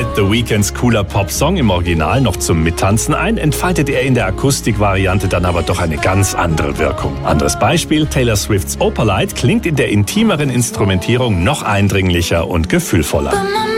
Fällt The Weeknds cooler Popsong im Original noch zum Mittanzen ein, entfaltet er in der Akustikvariante dann aber doch eine ganz andere Wirkung. Anderes Beispiel, Taylor Swifts Opalite klingt in der intimeren Instrumentierung noch eindringlicher und gefühlvoller.